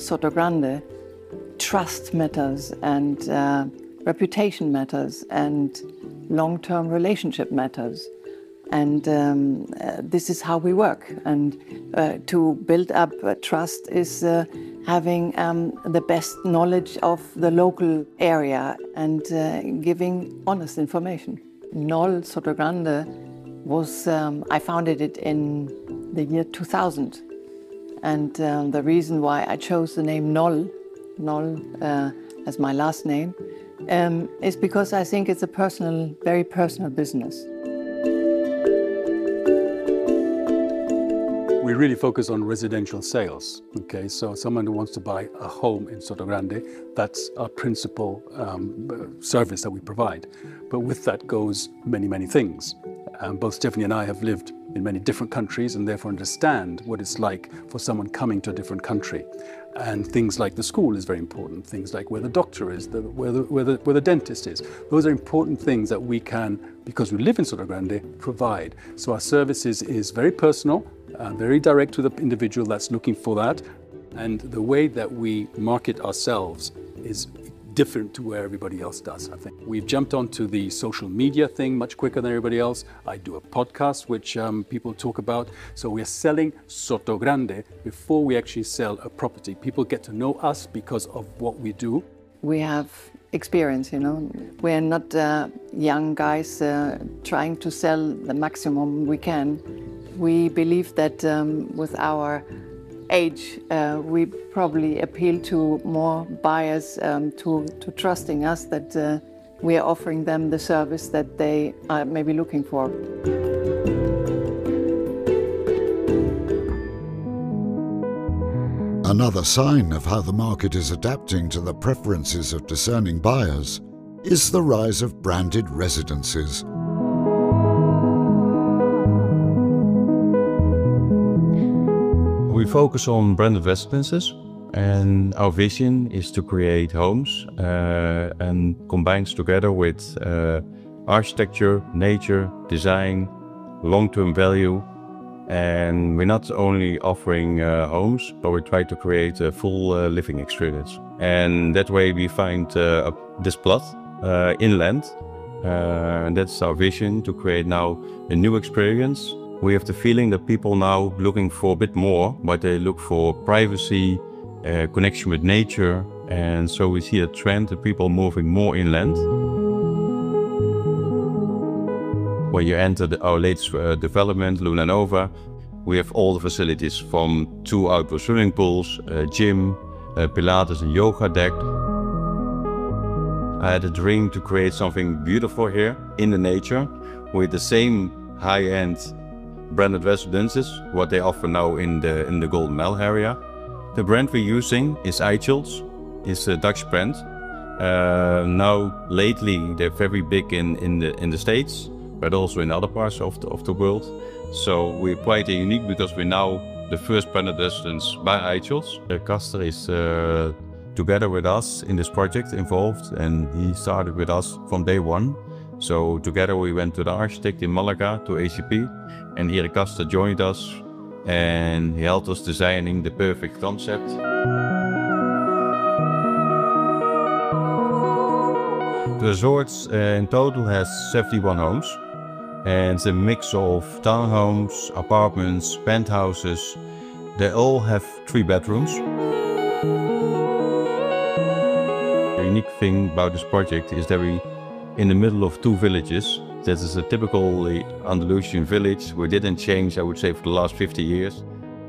Sotogrande, trust matters and reputation matters and long-term relationship matters. And this is how we work. And to build up trust is having the best knowledge of the local area and giving honest information. Knoll Sotogrande was, I founded it in the year 2000. And the reason why I chose the name Knoll as my last name, is because I think it's a personal, very personal business. We really focus on residential sales. Okay, so someone who wants to buy a home in Sotogrande, that's our principal service that we provide. But with that goes many, many things. Both Stephanie and I have lived in many different countries and therefore understand what it's like for someone coming to a different country. And things like the school is very important. Things like where the doctor is, where the dentist is. Those are important things that we can, because we live in Sotogrande, provide. So our service is very personal, very direct to the individual that's looking for that. And the way that we market ourselves is different to where everybody else does, I think. We've jumped onto the social media thing much quicker than everybody else. I do a podcast which people talk about. So we're selling Sotogrande before we actually sell a property. People get to know us because of what we do. We have experience, you know. We're not young guys trying to sell the maximum we can. We believe that with our age, we probably appeal to more buyers to trusting us that we are offering them the service that they are maybe looking for. Another sign of how the market is adapting to the preferences of discerning buyers is the rise of branded residences. We focus on branded residences, and our vision is to create homes and combines together with architecture, nature, design, long-term value. And we're not only offering homes, but we try to create a full living experience. And that way we find this plot inland. And that's our vision, to create now a new experience. We have the feeling that people now looking for a bit more, but they look for privacy, connection with nature. And so we see a trend of people moving more inland. When you enter our latest development, Luna Nova, we have all the facilities from 2 outdoor swimming pools, a gym, a Pilates and yoga deck. I had a dream to create something beautiful here in the nature with the same high-end branded residences, what they offer now in the Golden Mile area. The brand we're using is Eichels. It's a Dutch brand. Now lately they're very big in the States, but also in other parts of the world. So we're quite unique because we're now the first branded residence by Eichels. Castor is together with us in this project involved, and he started with us from day one. So together we went to the architect in Malaga, to ACP, and here Castor joined us and he helped us designing the perfect concept. The resort in total has 71 homes, and it's a mix of townhomes, apartments, penthouses. They all have 3 bedrooms. The unique thing about this project is that we're in the middle of 2 villages. That is a typical Andalusian village. We didn't change, I would say, for the last 50 years.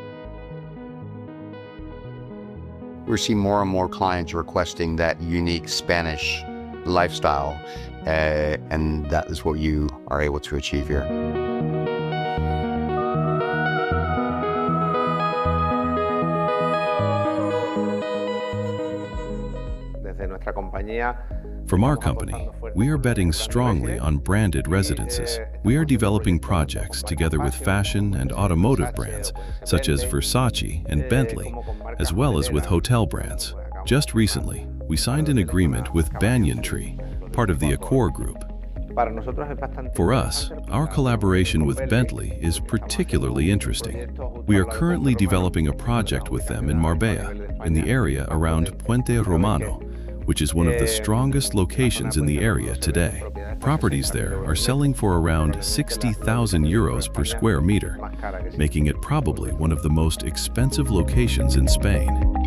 We're seeing more and more clients requesting that unique Spanish lifestyle, and that is what you are able to achieve here. From our company, we are betting strongly on branded residences. We are developing projects together with fashion and automotive brands, such as Versace and Bentley, as well as with hotel brands. Just recently, we signed an agreement with Banyan Tree, part of the Accor Group. For us, our collaboration with Bentley is particularly interesting. We are currently developing a project with them in Marbella, in the area around Puente Romano, which is one of the strongest locations in the area today. Properties there are selling for around 60,000 euros per square meter, making it probably one of the most expensive locations in Spain.